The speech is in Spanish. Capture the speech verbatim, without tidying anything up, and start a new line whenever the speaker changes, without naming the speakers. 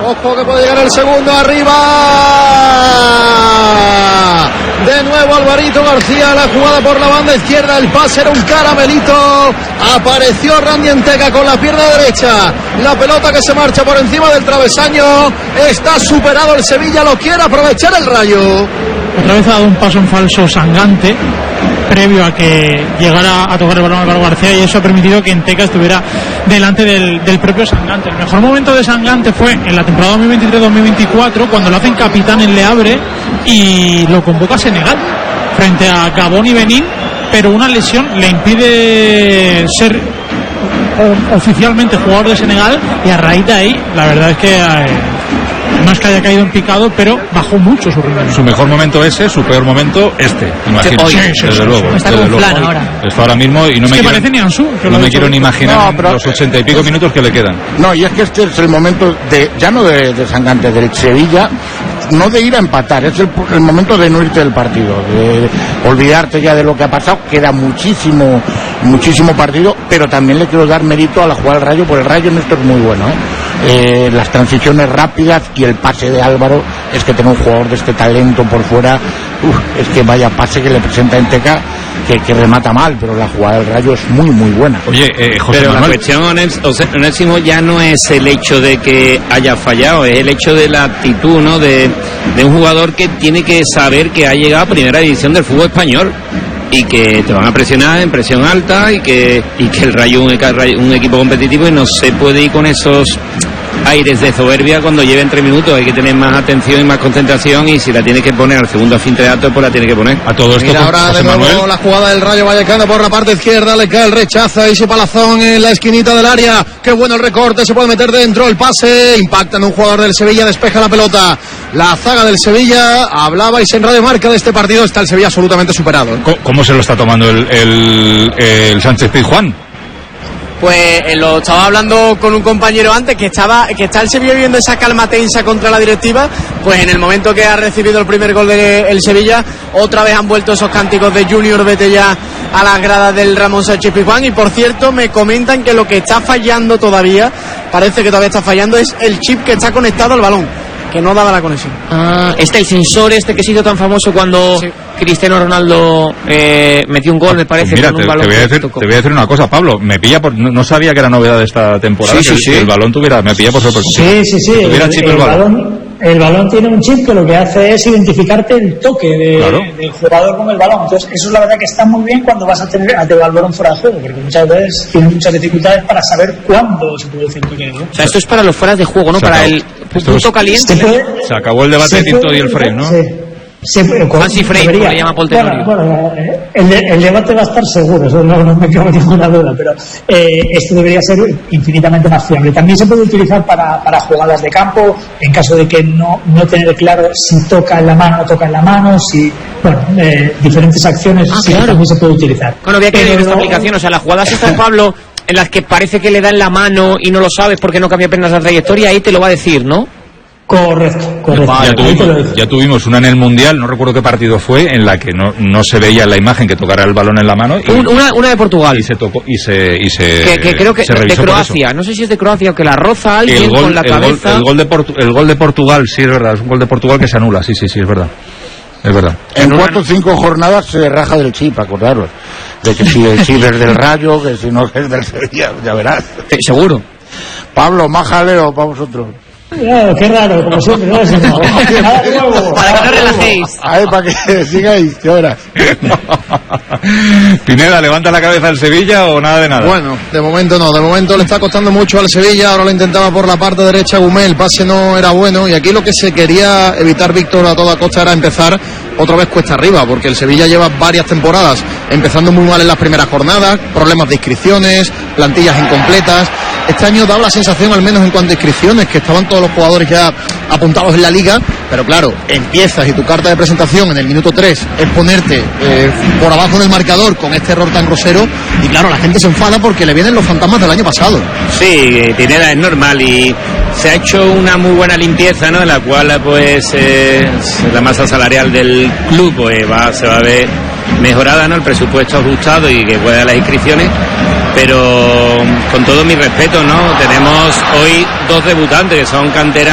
Ojo que puede llegar el segundo, arriba. De nuevo Alvarito García, la jugada por la banda izquierda, el pase era un caramelito. Apareció Randy Enteca con la pierna derecha. La pelota que se marcha por encima del travesaño. Está superado el Sevilla, lo quiere aprovechar el Rayo.
Otra vez ha dado un paso en falso Sangante previo a que llegara a tocar el balón Álvaro García, y eso ha permitido que Enteca estuviera delante del, del propio Sangante. El mejor momento de Sangante fue en la temporada dos mil veintitrés dos mil veinticuatro, cuando lo hacen capitán en Le Havre y lo convoca a Senegal frente a Gabón y Benín, pero una lesión le impide ser oficialmente jugador de Senegal, y a raíz de ahí la verdad es que eh, no es que haya caído en picado, pero bajó mucho su rendimiento.
Su mejor momento ese, su peor momento este, imagino.
Sí, sí,
desde
sí,
luego.
sí.
Está
desde
como
luego.
plan ahora.
Está ahora mismo y no
es
me
que
quiero,
parece ni Ansu, que
no
lo
me
he
quiero
dicho.
ni imaginar
No, pero,
los ochenta y pico minutos que le quedan.
No, y es que este es el momento de, ya no de, de Sangante, del Sevilla, no de ir a empatar, es el, el momento de no irte del partido, de olvidarte ya de lo que ha pasado. Queda muchísimo, muchísimo partido, pero también le quiero dar mérito a la jugada del Rayo, porque el Rayo en esto es muy bueno, ¿eh? Eh, las transiciones rápidas y el pase de Álvaro, es que tener un jugador de este talento por fuera, uf, es que vaya pase que le presenta Enteca, que, que remata mal, pero la jugada del Rayo es muy muy buena.
Oye, eh, José
pero
Manuel,
la cuestión, Onésimo, ya no es el hecho de que haya fallado, es el hecho de la actitud, ¿no? De, de un jugador que tiene que saber que ha llegado a primera división del fútbol español y que te van a presionar en presión alta, y que y que el Rayo es un, un equipo competitivo, y no se puede ir con esos aires de soberbia cuando lleven tres minutos. Hay que tener más atención y más concentración, y si la tiene que poner al segundo anfiteatro, pues la tiene que poner.
a todo esto,
Mira ahora
José
de nuevo
Manuel,
la jugada del Rayo Vallecano por la parte izquierda, le cae el rechazo, ahí su palazón en la esquinita del área. Qué bueno el recorte, se puede meter dentro, el pase impacta en un jugador del Sevilla, despeja la pelota. La zaga del Sevilla, hablabais en Radio Marca de este partido, está el Sevilla absolutamente superado.
¿cómo, cómo se lo está tomando el, el, el Sánchez Pizjuán?
Pues eh, lo estaba hablando con un compañero antes, que estaba que está el Sevilla viviendo esa calma tensa contra la directiva. Pues en el momento que ha recibido el primer gol del Sevilla, otra vez han vuelto esos cánticos de Junior, vete ya a las gradas del Ramón Sánchez Pizjuán. Y por cierto, me comentan que lo que está fallando todavía, parece que todavía está fallando, es el chip que está conectado al balón, que no daba la conexión.
Ah, este el sensor este que se hizo tan famoso cuando sí. Cristiano Ronaldo eh, metió un gol, me parece.
Pues mira,
con un
te,
balón
te, voy a decir, te voy a decir una cosa, Pablo. Me pilla por, no, no sabía que era novedad de esta temporada.
Sí,
que,
sí, sí.
que el balón tuviera, me pilla por sorpresa.
Sí, sí, sí.
Que tuviera
El,
chip
el,
el balón.
balón, el balón tiene un chip que lo que hace es identificarte el toque de,
claro.
del jugador con el balón. Entonces, eso es la verdad que está muy bien cuando vas a tener a llevar el balón fuera de juego, porque muchas veces tienes muchas dificultades para saber cuándo se puede hacer el toque, ¿no?
O sea, esto es para los fueras de juego, ¿no?
Se
para
acabó.
el punto caliente.
Se, puede,
se acabó el debate de Tinto y el Frey, ¿no?
Sí. Se,
Fancy Frame, como le llama Paul Tenorio.
Bueno, bueno el, el debate va a estar seguro, eso no, no me quedo ninguna duda, pero eh, esto debería ser infinitamente más fiable. También se puede utilizar para, para jugadas de campo, en caso de que no, no tener claro si toca en la mano o no toca en la mano, si, bueno, eh, diferentes acciones
ah,
sí,
claro.
también se puede utilizar.
Bueno, había que ver esta
no,
aplicación, o sea, las jugadas estas, Pablo, en las que parece que le da en la mano y no lo sabes porque no cambia apenas la trayectoria, ahí te lo va a decir, ¿no?
Correcto, correcto.
Ya tuvimos, ya tuvimos una en el Mundial, no recuerdo qué partido fue, en la que no, no se veía en la imagen que tocara el balón en la mano. Y,
una, una de Portugal.
Y se tocó, y se, y se,
que, que creo que
se
de Croacia, no sé si es de Croacia o que la roza alguien
el gol,
con la
el
cabeza.
Gol, el, gol de Portu, el gol de Portugal, sí es verdad, es un gol de Portugal que se anula, sí, sí, sí, es verdad. Es verdad.
En cuatro o cinco jornadas se raja del chip, acordaros. De que si el chip es del Rayo, que si no es del Sevilla, ya verás.
Eh, seguro.
Pablo, más jaleo para vosotros.
Oh, qué raro, como siempre, ¿no?
Para que no relajéis.
A ver, para que sigáis, ¿qué horas?
Pineda, ¿levanta la cabeza al Sevilla o nada de nada?
Bueno, de momento no, de momento le está costando mucho al Sevilla, ahora lo intentaba por la parte derecha Gumel, el pase no era bueno, y aquí lo que se quería evitar Víctor a toda costa era empezar otra vez cuesta arriba, porque el Sevilla lleva varias temporadas empezando muy mal en las primeras jornadas, problemas de inscripciones, plantillas incompletas. Este año daba la sensación, al menos en cuanto a inscripciones, que estaban todos los jugadores ya apuntados en la liga, pero claro, empiezas y tu carta de presentación en el minuto tres es ponerte eh, por abajo del marcador con este error tan grosero, y claro, la gente se enfada porque le vienen los fantasmas del año pasado.
Sí, Pineda, es normal, y se ha hecho una muy buena limpieza, ¿no? En la cual pues eh, la masa salarial del club pues va, se va a ver mejorada, ¿no? El presupuesto ajustado y que pueda las inscripciones, pero con todo mi respeto, ¿no? Tenemos hoy dos debutantes que son canteras